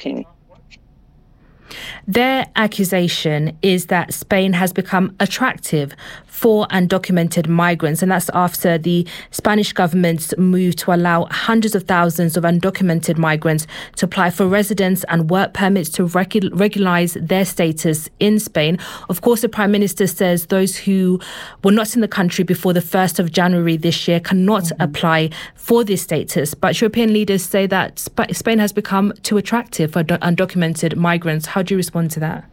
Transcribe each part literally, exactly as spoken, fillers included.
working. Their accusation is that Spain has become attractive for undocumented migrants, and that's after the Spanish government's move to allow hundreds of thousands of undocumented migrants to apply for residence and work permits to regu- regularize their status in Spain. Of course, the Prime Minister says those who were not in the country before the first of January this year cannot mm-hmm. apply for this status. But European leaders say that Sp- Spain has become too attractive for do- undocumented migrants. How do you respond to that?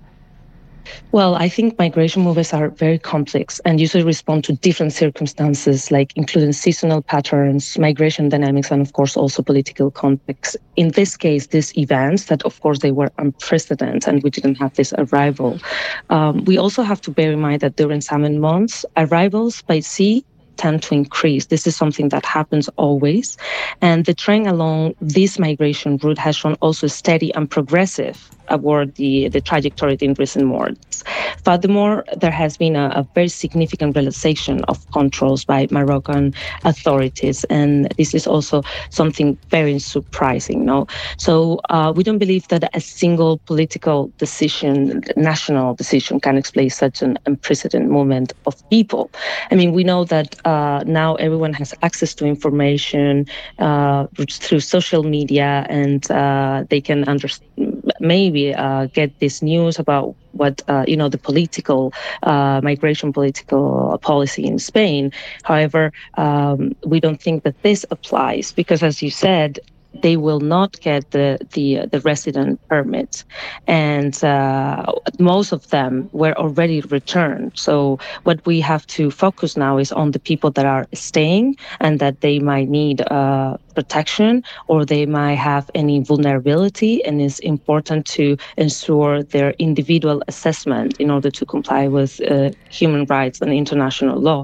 Well, I think migration movements are very complex and usually respond to different circumstances, like including seasonal patterns, migration dynamics, and of course also political context. In this case, these events that of course they were unprecedented and we didn't have this arrival. Um, we also have to bear in mind that during summer months, arrivals by sea tend to increase. This is something that happens always. And the trend along this migration route has shown also steady and progressive upward the, the trajectory in recent months. Furthermore, there has been a, a very significant relaxation of controls by Moroccan authorities, and this is also something very surprising. No, so uh, we don't believe that a single political decision, national decision, can explain such an unprecedented movement of people. I mean, we know that uh, now everyone has access to information uh, through social media, and uh, they can understand. Maybe uh, get this news about what, uh, you know, the political, uh, migration political policy in Spain. However, um, we don't think that this applies because, as you said, they will not get the the, the resident permit, and uh, most of them were already returned. So what we have to focus now is on the people that are staying and that they might need uh, protection or they might have any vulnerability, and it's important to ensure their individual assessment in order to comply with uh, human rights and international law.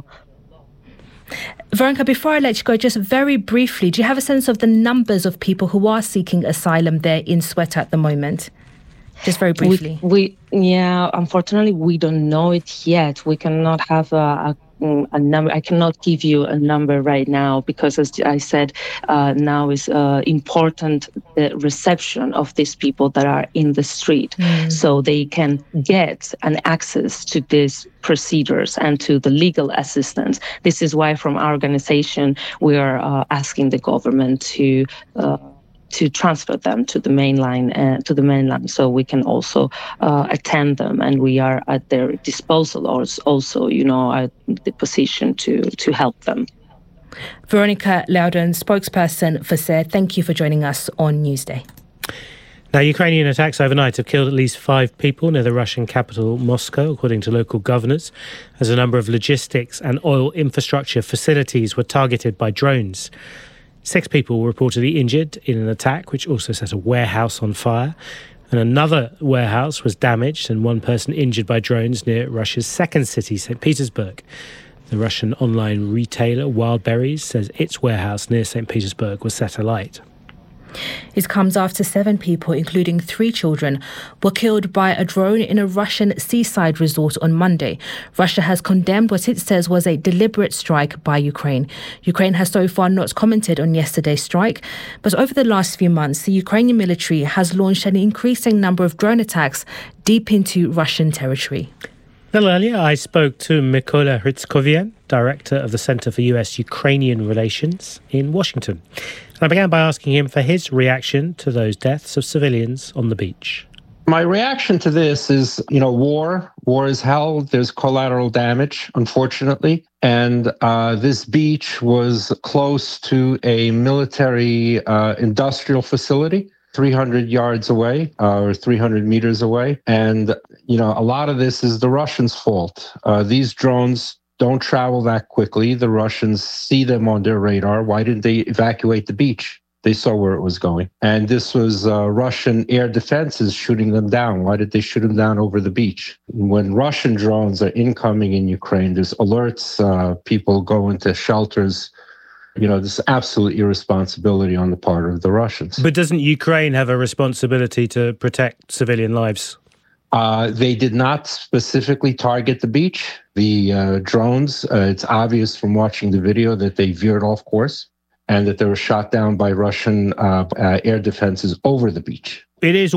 Veronica, before I let you go, just very briefly, do you have a sense of the numbers of people who are seeking asylum there in Ceuta at the moment? Just very briefly. We, we yeah, unfortunately, we don't know it yet. We cannot have a, a a number. I cannot give you a number right now because, as I said, uh, now is uh, important the reception of these people that are in the street, mm. so they can get an access to these procedures and to the legal assistance. This is why, from our organization, we are uh, asking the government to. Uh, to transfer them to the mainline, uh, to the mainland, so we can also uh, attend them, and we are at their disposal, or also, you know, at the position to to help them. Veronica Loudon, spokesperson for S E R, thank you for joining us on Newsday. Now, Ukrainian attacks overnight have killed at least five people near the Russian capital, Moscow, according to local governors, as a number of logistics and oil infrastructure facilities were targeted by drones. Six people were reportedly injured in an attack which also set a warehouse on fire, and another warehouse was damaged and one person injured by drones near Russia's second city, Saint Petersburg. The Russian online retailer Wildberries says its warehouse near Saint Petersburg was set alight. It comes after seven people, including three children, were killed by a drone in a Russian seaside resort on Monday. Russia has condemned what it says was a deliberate strike by Ukraine. Ukraine has so far not commented on yesterday's strike, but over the last few months, the Ukrainian military has launched an increasing number of drone attacks deep into Russian territory. A little earlier, I spoke to Mykola Hrytskovian, director of the Center for U S-Ukrainian Relations in Washington. And I began by asking him for his reaction to those deaths of civilians on the beach. My reaction to this is, you know, war. War is hell. There's collateral damage, unfortunately. And uh, this beach was close to a military uh, industrial facility, three hundred yards away uh, or three hundred meters away. And, you know, a lot of this is the Russians' fault. Uh, these drones don't travel that quickly. The Russians see them on their radar. Why didn't they evacuate the beach? They saw where it was going. And this was uh, Russian air defenses shooting them down. Why did they shoot them down over the beach? When Russian drones are incoming in Ukraine, there's alerts, uh, people go into shelters. You know, this absolute irresponsibility on the part of the Russians. But doesn't Ukraine have a responsibility to protect civilian lives? Uh, they did not specifically target the beach. The uh, drones, uh, it's obvious from watching the video that they veered off course and that they were shot down by Russian uh, uh, air defenses over the beach. It is